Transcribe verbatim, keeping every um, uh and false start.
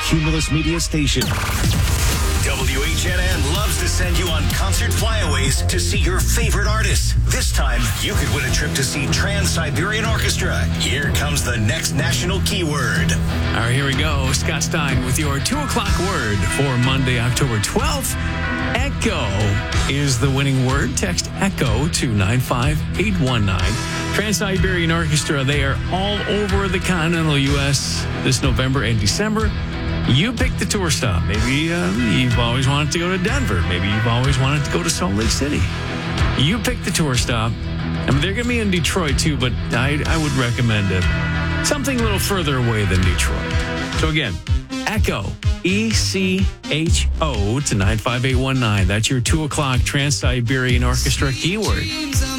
Cumulus Media Station. W H N N loves to send you on concert flyaways to see your favorite artists. This time, you could win a trip to see Trans-Siberian Orchestra. Here comes the next national keyword. All right, here we go. Scott Stein with your two o'clock word for Monday, October twelfth. Echo is the winning word. Text ECHO to nine five eight one nine. Trans-Siberian Orchestra, they are all over the continental U S this November and December. You pick the tour stop. Maybe uh, you've always wanted to go to Denver. Maybe you've always wanted to go to Salt Lake City. You pick the tour stop. I mean, they're going to be in Detroit too, but I, I would recommend it. Something a little further away than Detroit. So again, ECHO, E C H O to nine five eight one nine. That's your two o'clock Trans-Siberian Orchestra keyword.